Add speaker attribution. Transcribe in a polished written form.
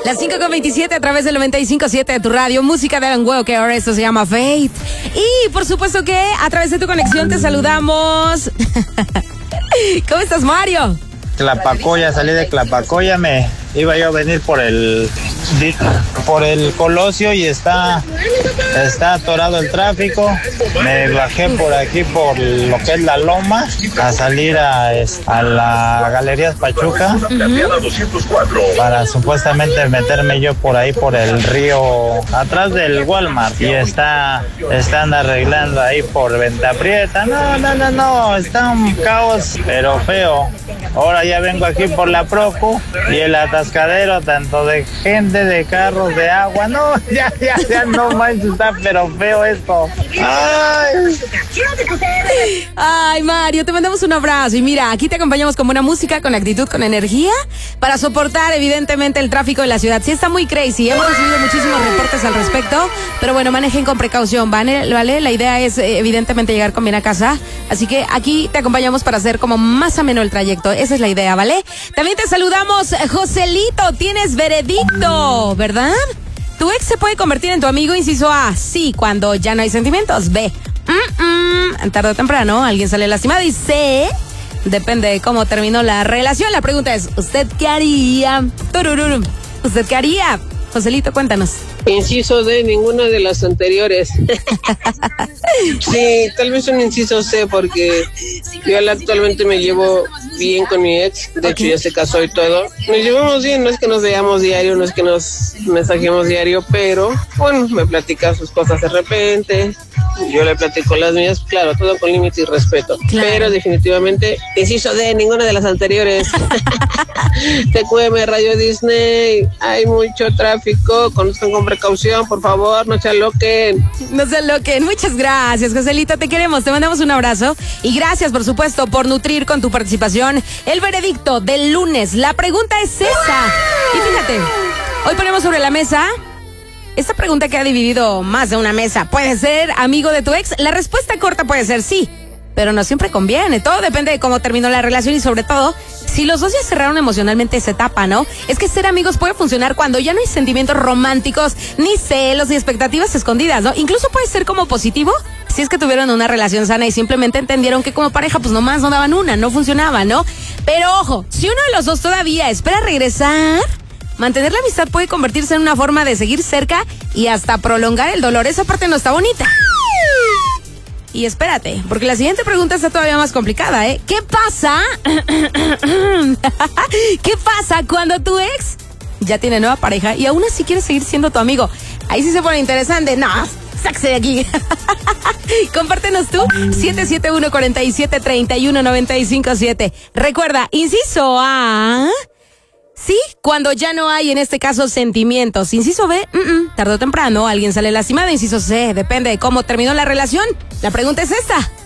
Speaker 1: Las 5:27 a través del 95.7 de tu radio. Música de Alan Walker, ahora esto se llama Fate. Y por supuesto que a través de tu conexión te saludamos. ¿Cómo estás, Mario?
Speaker 2: Clapacoya, salí de Clapacoya, me iba yo a venir por el Colosio y está atorado el tráfico. Me bajé por aquí por lo que es la Loma a salir a la Galerías Pachuca para supuestamente meterme yo por ahí por el río atrás del Walmart y están arreglando ahí por Venta Prieta. No, está un caos pero feo. Ahora ya vengo aquí por la Procu y el atascadero tanto de gente, de carros, de agua. No, ya no manches, está pero feo esto.
Speaker 1: Ay, Mario, te mandamos un abrazo. Y mira, aquí te acompañamos con buena música, con actitud, con energía, para soportar evidentemente el tráfico de la ciudad. Sí está muy crazy, hemos recibido muchísimos reportes al respecto, pero bueno, manejen con precaución, ¿vale? La idea es evidentemente llegar con bien a casa, así que aquí te acompañamos para hacer como más ameno el trayecto. Esa es la idea, ¿vale? También te saludamos, Joselito, tienes veredicto, ¿verdad? ¿Tu ex se puede convertir en tu amigo? Inciso A, sí, cuando ya no hay sentimientos. B, tarde o temprano alguien sale lastimado. Y C, depende de cómo terminó la relación. La pregunta es, ¿usted qué haría? Turururum. ¿Usted qué haría? Joselito, cuéntanos.
Speaker 3: Inciso D, ninguna de las anteriores. Sí, tal vez un inciso C, porque yo actualmente me llevo bien con mi ex. De hecho, ya se casó y todo. Nos llevamos bien, no es que nos veamos diario, no es que nos mensajemos diario, pero bueno, me platica sus cosas de repente. Yo le platico las mías, claro, todo con límite y respeto. Claro. Pero definitivamente, inciso D, ninguna de las anteriores. TQM, Radio Disney, hay mucho tráfico, conduzcan con precaución, por favor, no se aloquen.
Speaker 1: No se aloquen. Muchas gracias, Joselito, te queremos, te mandamos un abrazo. Y gracias, por supuesto, por nutrir con tu participación el veredicto del lunes. La pregunta es esa. Y fíjate, hoy ponemos sobre la mesa esta pregunta que ha dividido más de una mesa. ¿Puede ser amigo de tu ex? La respuesta corta puede ser sí, pero no siempre conviene. Todo depende de cómo terminó la relación y sobre todo, si los dos ya cerraron emocionalmente esa etapa, ¿no? Es que ser amigos puede funcionar cuando ya no hay sentimientos románticos, ni celos, ni expectativas escondidas, ¿no? Incluso puede ser como positivo si es que tuvieron una relación sana y simplemente entendieron que como pareja pues nomás no daban una, no funcionaba, ¿no? Pero ojo, si uno de los dos todavía espera regresar, mantener la amistad puede convertirse en una forma de seguir cerca y hasta prolongar el dolor. Esa parte no está bonita. Y espérate, porque la siguiente pregunta está todavía más complicada, ¿eh? ¿Qué pasa? ¿Qué pasa cuando tu ex ya tiene nueva pareja y aún así quiere seguir siendo tu amigo? Ahí sí se pone interesante. No, sáquese de aquí. Compártenos tú, 771-4731-957. Recuerda, inciso A, sí, cuando ya no hay, en este caso, sentimientos. Inciso B, tarde o temprano alguien sale lastimado. Inciso C, depende de cómo terminó la relación. La pregunta es esta.